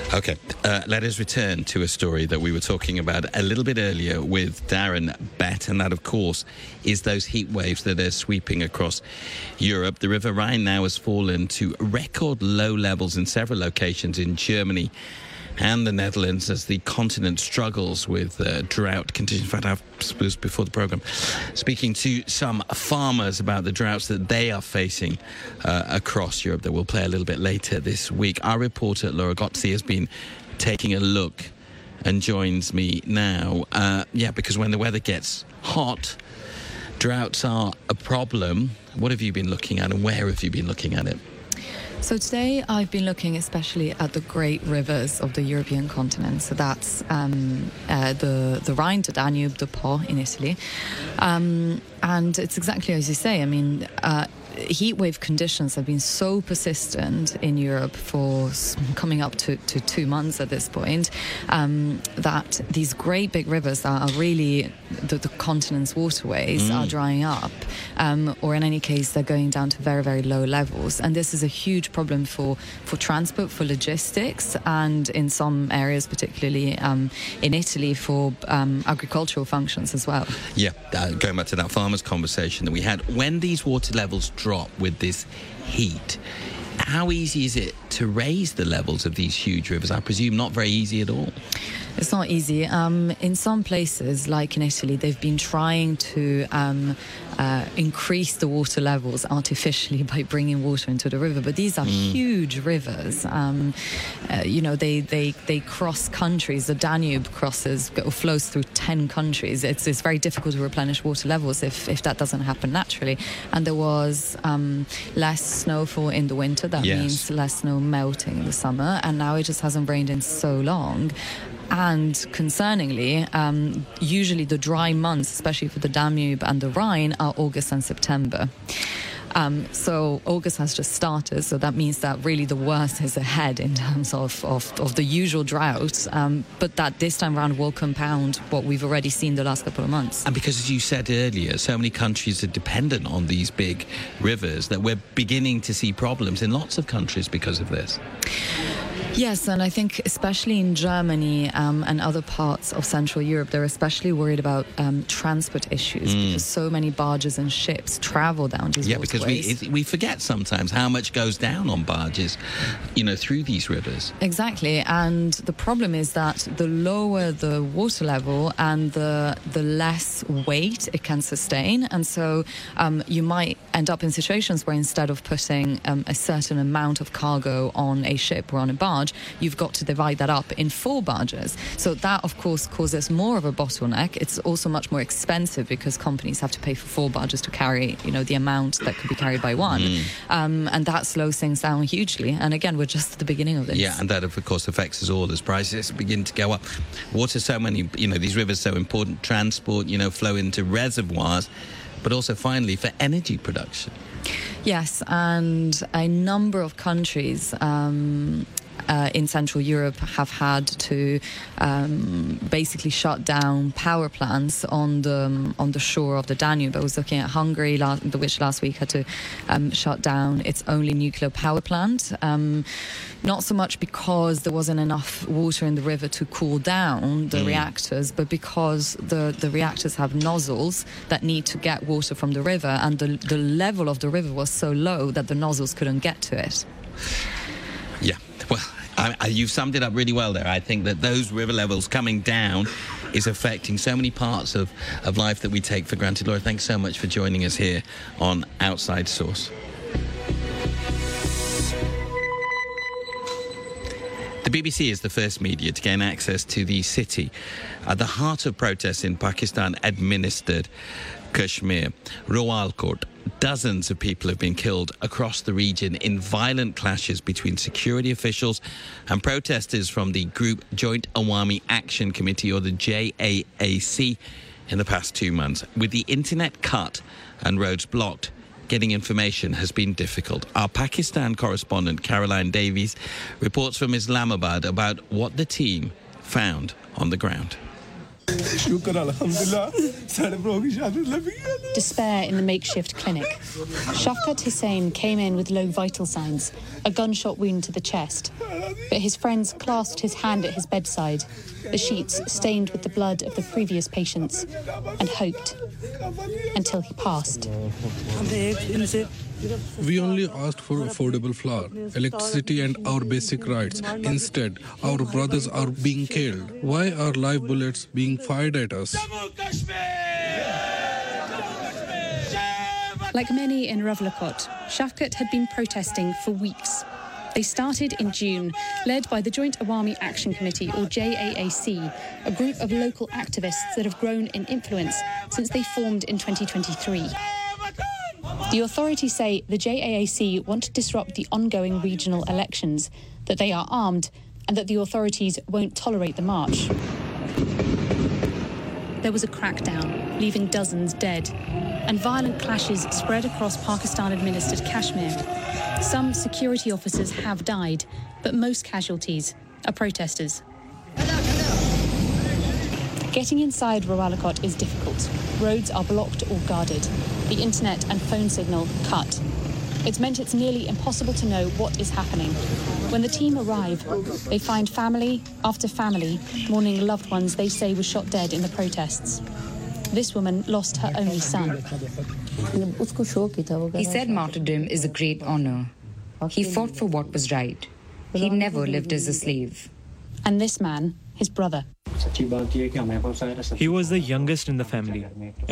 Okay, let us return to a story that we were talking about a little bit earlier with Darren Bett, and that, of course, is those heat waves that are sweeping across Europe. The River Rhine now has fallen to record low levels in several locations in Germany and the Netherlands as the continent struggles with drought conditions. In fact, I was before the programme speaking to some farmers about the droughts that they are facing across Europe that we'll play a little bit later this week. Our reporter, Laura Gozzi, has been taking a look and joins me now. Because when the weather gets hot, droughts are a problem. What have you been looking at and where have you been looking at it? So today I've been looking especially at the great rivers of the European continent. So that's the Rhine, the Danube, the Po in Italy. And it's exactly as you say. I mean, heat wave conditions have been so persistent in Europe for coming up to 2 months at this point, that these great big rivers that are really the continent's waterways are drying up, or in any case they're going down to very, very low levels. And this is a huge problem for transport, for logistics, and in some areas, particularly in Italy, for agricultural functions as well. Yeah, going back to that farmers conversation that we had, when these water levels drop with this heat, how easy is it to raise the levels of these huge rivers? I presume not very easy at all. It's not easy. In some places, like in Italy, they've been trying to increase the water levels artificially by bringing water into the river. But these are huge rivers. They cross countries. The Danube flows through 10 countries. It's very difficult to replenish water levels if that doesn't happen naturally. And there was less snowfall in the winter. That means less snow melting in the summer. And now it just hasn't rained in so long. And concerningly, usually the dry months, especially for the Danube and the Rhine, are August and September. So August has just started, so that means that really the worst is ahead in terms of the usual drought. But that this time around will compound what we've already seen the last couple of months. And because, as you said earlier, so many countries are dependent on these big rivers that we're beginning to see problems in lots of countries because of this. Yes, and I think especially in Germany and other parts of Central Europe, they're especially worried about transport issues because so many barges and ships travel down these waterways. Yeah, because we forget sometimes how much goes down on barges, through these rivers. Exactly, and the problem is that the lower the water level and the less weight it can sustain, and so you might end up in situations where instead of putting a certain amount of cargo on a ship or on a barge, you've got to divide that up in 4 barges. So that, of course, causes more of a bottleneck. It's also much more expensive because companies have to pay for 4 barges to carry, the amount that could be carried by one. And that slows things down hugely. And again, we're just at the beginning of this. Yeah, and that, of course, affects us all as prices begin to go up. Water, so many, these rivers so important, transport, flow into reservoirs, but also finally for energy production. Yes, and a number of countries in Central Europe have had to basically shut down power plants on the shore of the Danube. I was looking at Hungary, which last week had to shut down its only nuclear power plant. Not so much because there wasn't enough water in the river to cool down the reactors, but because the reactors have nozzles that need to get water from the river, and the level of the river was so low that the nozzles couldn't get to it. Yeah, well, you've summed it up really well there. I think that those river levels coming down is affecting so many parts of life that we take for granted. Laura, thanks so much for joining us here on Outside Source. The BBC is the first media to gain access to the city at the heart of protests in Pakistan-administered Kashmir, Rawalkot. Dozens of people have been killed across the region in violent clashes between security officials and protesters from the group Joint Awami Action Committee, or the JAAC, in the past 2 months. With the internet cut and roads blocked, getting information has been difficult. Our Pakistan correspondent Caroline Davies reports from Islamabad about what the team found on the ground. Despair in the makeshift clinic. Shafkat Hussain came in with low vital signs, a gunshot wound to the chest. But his friends clasped his hand at his bedside, the sheets stained with the blood of the previous patients, and hoped until he passed. We only asked for affordable flour, electricity and our basic rights. Instead, our brothers are being killed. Why are live bullets being fired at us? Like many in Rawalakot, Shafkat had been protesting for weeks. They started in June, led by the Joint Awami Action Committee, or JAAC, a group of local activists that have grown in influence since they formed in 2023. The authorities say the JAAC want to disrupt the ongoing regional elections, that they are armed, and that the authorities won't tolerate the march. There was a crackdown, leaving dozens dead, and violent clashes spread across Pakistan-administered Kashmir. Some security officers have died, but most casualties are protesters. Getting inside Rawalakot is difficult. Roads are blocked or guarded. The internet and phone signal cut. It's meant it's nearly impossible to know what is happening. When the team arrive, they find family after family mourning loved ones they say were shot dead in the protests. This woman lost her only son. He said martyrdom is a great honor. He fought for what was right. He never lived as a slave. And this man, his brother. He was the youngest in the family.